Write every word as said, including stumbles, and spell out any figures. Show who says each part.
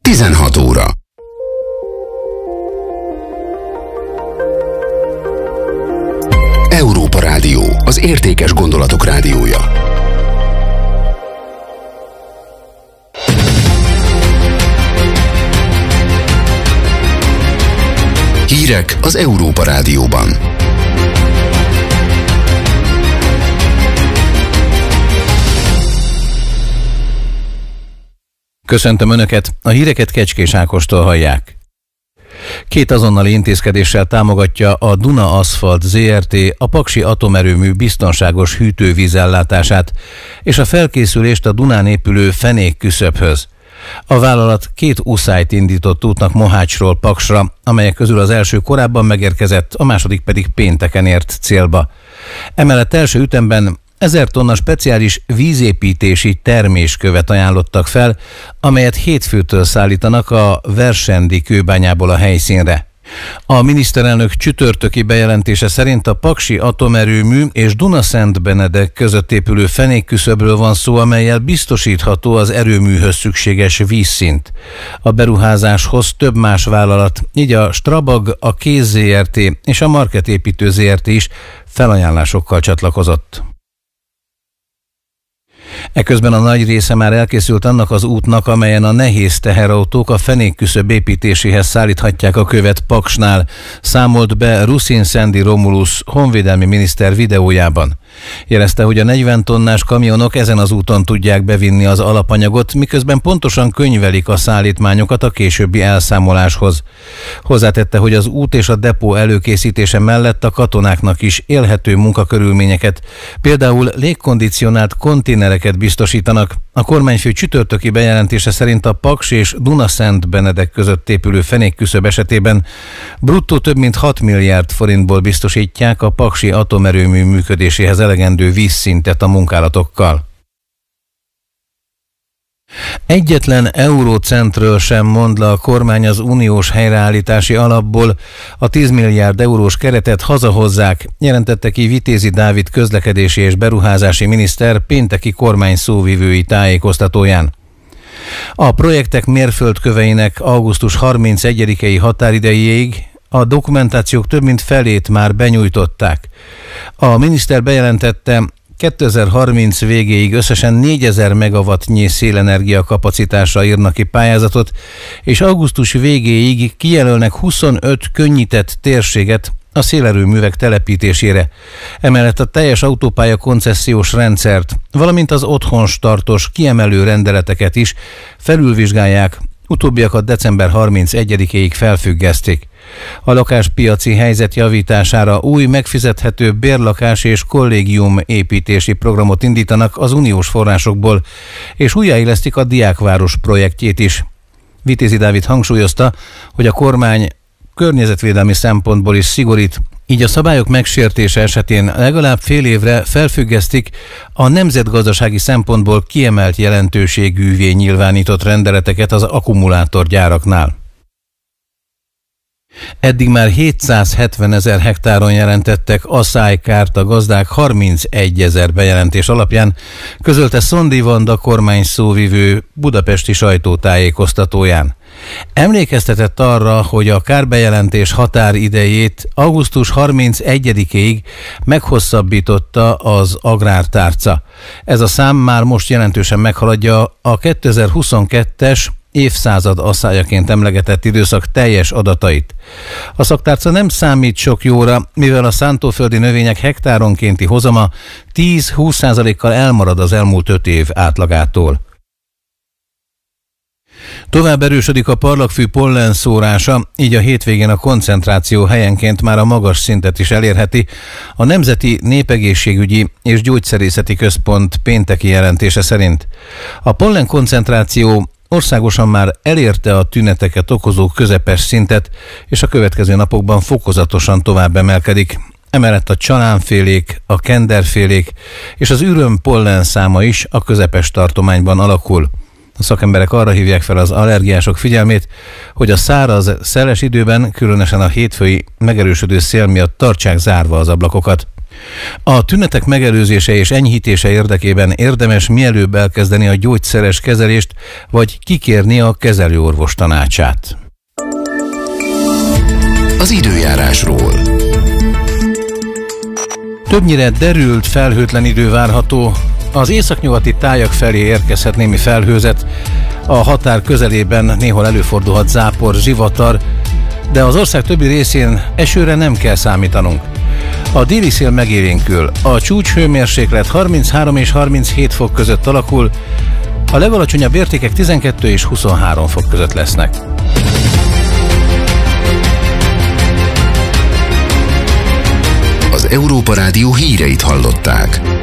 Speaker 1: tizenhat óra. Európa Rádió, az értékes gondolatok rádiója. Hírek az Európa Rádióban.
Speaker 2: Köszöntöm Önöket, a híreket Kecskés Ákostól hallják. Két azonnali intézkedéssel támogatja a Duna Aszfalt zé er té a paksi atomerőmű biztonságos hűtővízellátását és a felkészülést a Dunán épülő fenék küszöbhöz. A vállalat két uszályt indított útnak Mohácsról Paksra, amelyek közül az első korábban megérkezett, a második pedig pénteken ért célba. Emellett első ütemben ezer tonna speciális vízépítési terméskövet ajánlottak fel, amelyet hétfőtől szállítanak a Versendi kőbányából a helyszínre. A miniszterelnök csütörtöki bejelentése szerint a paksi atomerőmű és Duna-Szent-Benedek között épülő fenékküszöbről van szó, amellyel biztosítható az erőműhöz szükséges vízszint. A beruházáshoz több más vállalat, így a Strabag, a Kéz zé er té és a Market építő zé er té is felajánlásokkal csatlakozott. Eközben a nagy része már elkészült annak az útnak, amelyen a nehéz teherautók a fenékküszöb építéséhez szállíthatják a követ Paksnál, számolt be Ruszin Szendi Romulus honvédelmi miniszter videójában. Jelezte, hogy a negyven tonnás kamionok ezen az úton tudják bevinni az alapanyagot, miközben pontosan könyvelik a szállítmányokat a későbbi elszámoláshoz. Hozzátette, hogy az út és a depó előkészítése mellett a katonáknak is élhető munkakörülményeket, például légkondicionált konténereket biztosítanak. A kormányfő csütörtöki bejelentése szerint a Paks és Duna-Szent-Benedek között épülő fenékküszöb esetében bruttó több mint hat milliárd forintból biztosítják a paksi atomerőmű működéséhez elegendő vízszintet a munkálatokkal. Egyetlen eurócentről sem mond le a kormány az uniós helyreállítási alapból, a tíz milliárd eurós keretet hazahozzák, jelentette ki Vitézi Dávid közlekedési és beruházási miniszter pénteki kormány szóvivői tájékoztatóján. A projektek mérföldköveinek augusztus harmincegyedikei határidejéig a dokumentációk több mint felét már benyújtották. A miniszter bejelentette, kétezer-harminc végéig összesen négyezer megawattnyi szélenergia kapacitásra írnak ki pályázatot, és augusztus végéig kijelölnek huszonöt könnyített térséget a szélerőművek telepítésére. Emellett a teljes autópálya koncesziós rendszert, valamint az otthonstartos kiemelő rendeleteket is felülvizsgálják, utóbbiakat december harmincegyedikéig felfüggeszték. A lakáspiaci helyzet javítására új megfizethető bérlakás és kollégium építési programot indítanak az uniós forrásokból, és újjáélesztik a Diákváros projektjét is. Vitézi Dávid hangsúlyozta, hogy a kormány környezetvédelmi szempontból is szigorít, így a szabályok megsértése esetén legalább fél évre felfüggesztik a nemzetgazdasági szempontból kiemelt jelentőségűvé nyilvánított rendeleteket az akkumulátorgyáraknál. Eddig már hétszázhetvenezer hektáron jelentettek aszálykárt a gazdák harmincegyezer bejelentés alapján, közölte Szondi Vanda kormány szóvivő budapesti sajtótájékoztatóján. Emlékeztetett arra, hogy a kárbejelentés határidejét augusztus harmincegyedikéig meghosszabbította az agrártárca. Ez a szám már most jelentősen meghaladja a kétezer-huszonkettes évszázad asszályaként emlegetett időszak teljes adatait. A szaktárca nem számít sok jóra, mivel a szántóföldi növények hektáronkénti hozama tíz-húsz százalékkal elmarad az elmúlt öt év átlagától. Tovább erősödik a parlagfű pollenszórása, így a hétvégén a koncentráció helyenként már a magas szintet is elérheti. A Nemzeti Népegészségügyi és Gyógyszerészeti Központ pénteki jelentése szerint. A pollen koncentráció országosan már elérte a tüneteket okozó közepes szintet, és a következő napokban fokozatosan tovább emelkedik. Emellett a csalánfélék, a kenderfélék és az üröm pollen száma is a közepes tartományban alakul. A szakemberek arra hívják fel az allergiások figyelmét, hogy a száraz, szeles időben, különösen a hétfői megerősödő szél miatt tartsák zárva az ablakokat. A tünetek megelőzése és enyhítése érdekében érdemes mielőbb elkezdeni a gyógyszeres kezelést, vagy kikérni a kezelőorvos tanácsát.
Speaker 1: Az időjárásról.
Speaker 2: Többnyire derült, felhőtlen idő várható. Az északnyugati tájak felé érkezhet némi felhőzet, a határ közelében néhol előfordulhat zápor, zivatar, de az ország többi részén esőre nem kell számítanunk. A déli szél megélénkül, a csúcshőmérséklet harminchárom és harminchét fok között alakul, a legalacsonyabb értékek tizenkettő és huszonhárom fok között lesznek.
Speaker 1: Az Európa Rádió híreit hallották.